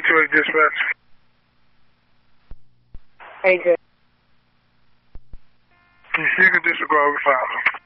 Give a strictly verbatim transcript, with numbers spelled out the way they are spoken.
to dispatch. Hey, good. You can disregard the file.